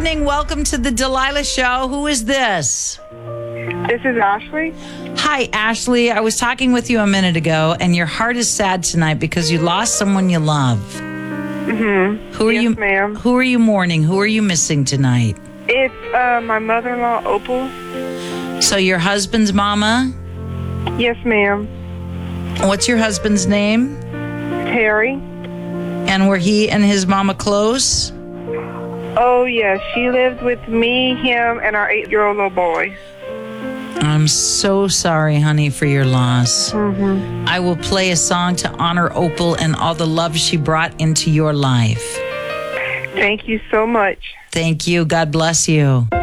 evening. Welcome to the Delilah Show. Who is this? This is Ashley. Hi, Ashley. I was talking with you a minute ago, and your heart is sad tonight because you lost someone you love. Mm-hmm. Yes, ma'am. Who are you mourning? Who are you missing tonight? It's my mother-in-law, Opal. So your husband's mama? Yes, ma'am. What's your husband's name? Terry. And were he and his mama close? Oh, yes. She lived with me, him, and our 8-year-old little boy. I'm so sorry, honey, for your loss. Mm-hmm. I will play a song to honor Opal and all the love she brought into your life. Thank you so much. Thank you. God bless you.